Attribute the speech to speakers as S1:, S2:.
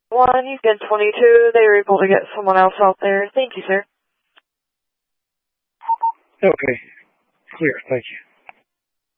S1: 1, he's good 22. They were able to get someone else out there. Thank you, sir.
S2: Okay. Clear. Thank you.